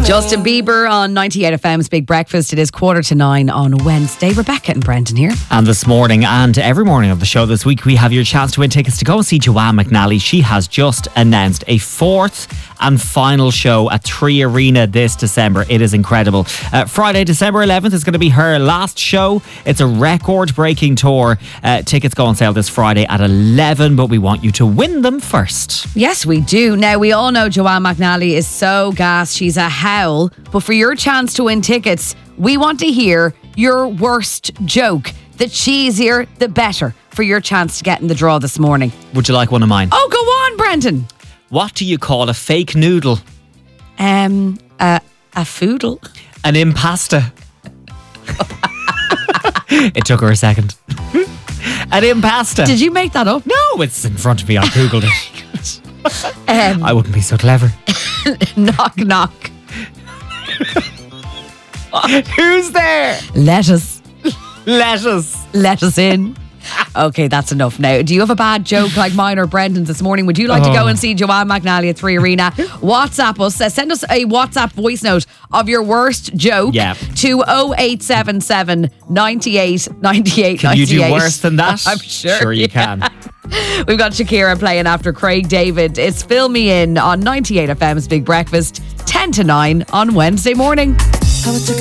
Justin Bieber on 98 FM's Big Breakfast. It is 8:45 on Wednesday. Rebecca and Brendan here. And this morning and every morning of the show this week, we have your chance to win tickets to go and see Joanne McNally. She has just announced a fourth and final show at 3 Arena this December. It is incredible. Friday, December 11th is going to be her last show. It's a record-breaking tour. Tickets go on sale this Friday at 11, but we want you to win them first. Yes, we do. Now, we all know Joanne McNally is so gassed. She's a howl. But for your chance to win tickets, we want to hear your worst joke. The cheesier, the better for your chance to get in the draw this morning. Would you like one of mine? Oh, go on, Brendan. What do you call a fake noodle? A foodle. An impasta. It took her a second. An impasta. Did you make that up? No, it's in front of me. I googled it. I wouldn't be so clever. Knock, knock. Who's there? Lettuce. Lettuce. Let us in. Okay, that's enough now. Do you have a bad joke like mine or Brendan's this morning? Would you like to go and see Joanne McNally at 3 Arena? WhatsApp us. Send us a WhatsApp voice note of your worst joke to 0877 98 98 Can you do worse than that? I'm sure. Sure you can. We've got Shakira playing after Craig David. It's Fill Me In on 98 FM's Big Breakfast, 10 to 9 on Wednesday morning.